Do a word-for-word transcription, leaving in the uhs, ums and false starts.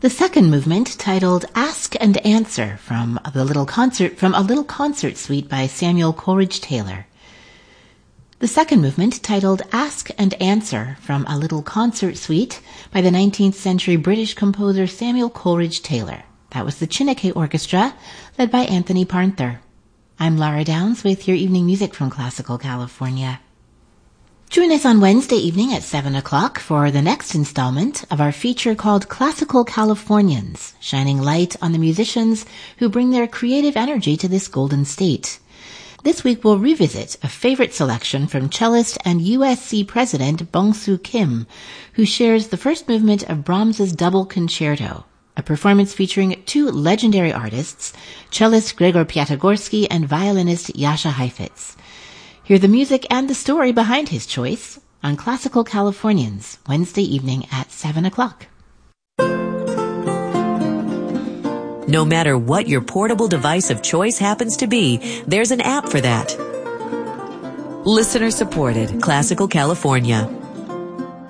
The second movement, titled Ask and Answer from the Little Concert from a Little Concert Suite by Samuel Coleridge Taylor. The second movement, titled Ask and Answer from a Little Concert Suite by the nineteenth century British composer Samuel Coleridge Taylor. That was the Chineke Orchestra, led by Anthony Parnther. I'm Laura Downs with your evening music from Classical California. Join us on Wednesday evening at seven o'clock for the next installment of our feature called Classical Californians, shining light on the musicians who bring their creative energy to this golden state. This week we'll revisit a favorite selection from cellist and U S C president Bong-Soo Kim, who shares the first movement of Brahms's Double Concerto, a performance featuring two legendary artists, cellist Gregor Piatigorsky and violinist Jascha Heifetz. Hear the music and the story behind his choice on Classical Californians, Wednesday evening at seven o'clock. No matter what your portable device of choice happens to be, there's an app for that. Listener supported, Classical California.